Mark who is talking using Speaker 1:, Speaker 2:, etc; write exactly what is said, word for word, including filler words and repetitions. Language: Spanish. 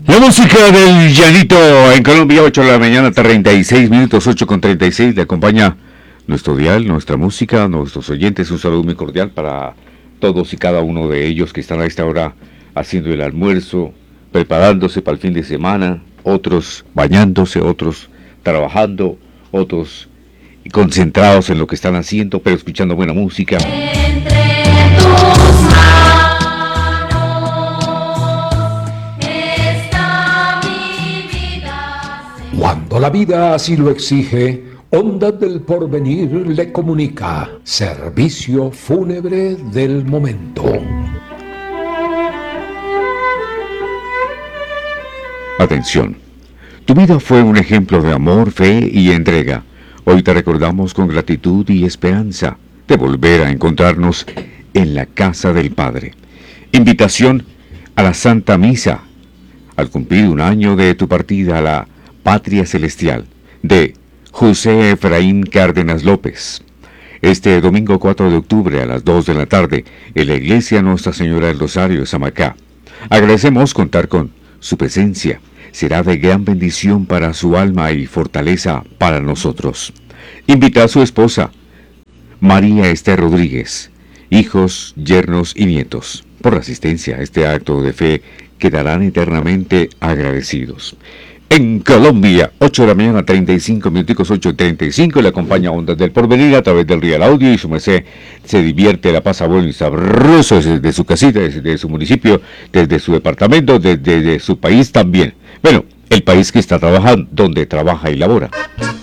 Speaker 1: La música del llanito en Colombia, ocho de la mañana, treinta y seis minutos, ocho con treinta y seis. Le acompaña nuestro dial, nuestra música, nuestros oyentes. Un saludo muy cordial para todos y cada uno de ellos que están a esta hora haciendo el almuerzo, preparándose para el fin de semana, otros bañándose, otros trabajando, otros concentrados en lo que están haciendo, pero escuchando buena música.
Speaker 2: Entre tus manos está mi vida.
Speaker 3: Cuando la vida así lo exige, Ondas del Porvenir le comunica servicio fúnebre del momento.
Speaker 1: Atención, tu vida fue un ejemplo de amor, fe y entrega. Hoy te recordamos con gratitud y esperanza de volver a encontrarnos en la casa del Padre. Invitación a la Santa Misa, al cumplir un año de tu partida a la Patria Celestial, de José Efraín Cárdenas López. Este domingo cuatro de octubre a las dos de la tarde, en la iglesia Nuestra Señora del Rosario de Samacá. Agradecemos contar con su presencia. Será de gran bendición para su alma y fortaleza para nosotros. Invita a su esposa, María Esther Rodríguez, hijos, yernos y nietos. Por la asistencia a este acto de fe quedarán eternamente agradecidos. En Colombia, ocho de la mañana, treinta y cinco minutos, ocho treinta y cinco, le acompaña Ondas del Porvenir a través del Real Audio y su merced se divierte, la pasa bueno y sabroso desde su casita, desde su municipio, desde su departamento, desde, desde su país también. Bueno, el país que está trabajando, donde trabaja y labora.